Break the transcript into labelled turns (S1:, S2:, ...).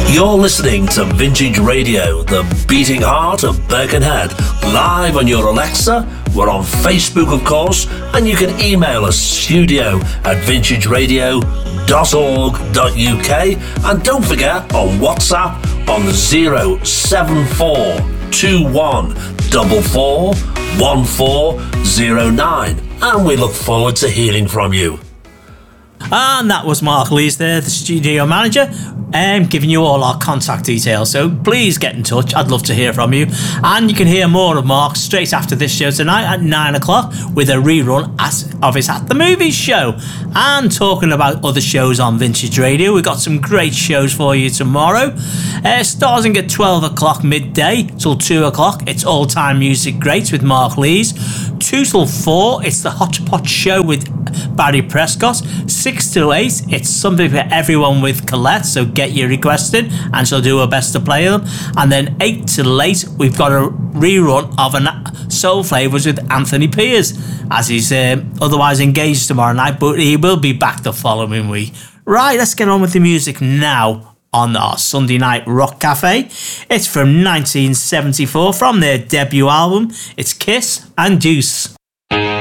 S1: You're listening to Vintage Radio, the beating heart of Birkenhead, live on your Alexa. We're on Facebook, of course, and you can email us studio@vintageradio.org.uk, and don't forget on WhatsApp on 07441441409, and we look forward to hearing from you.
S2: And that was Mark Lees there, the studio manager, giving you all our contact details. So please get in touch. I'd love to hear from you. And you can hear more of Mark straight after this show tonight at 9 o'clock with a rerun of his At the Movies show. And talking about other shows on Vintage Radio, we've got some great shows for you tomorrow. Starting at 12 o'clock midday till 2 o'clock, it's All Time Music Greats with Mark Lees. 2 till 4, it's the Hot Pot Show with Barry Prescott. 6 till 8, it's Something for Everyone with Colette, so get your requests in and she'll do her best to play them. And then 8 till 8, we've got a rerun of Soul Flavours with Anthony Piers, as he's otherwise engaged tomorrow night, but he will be back the following week. Right, let's get on with the music now on our Sunday Night Rock Cafe. It's from 1974, from their debut album. It's Kiss and Juice.